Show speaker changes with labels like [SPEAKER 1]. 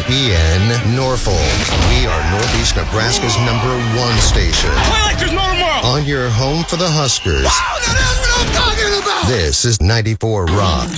[SPEAKER 1] WEN Norfolk. We are Northeast Nebraska's #1 station.
[SPEAKER 2] Play like there's no tomorrow.
[SPEAKER 1] On your home for the Huskers.
[SPEAKER 2] Oh, that's what I'm talking about.
[SPEAKER 1] This is 94 Rock.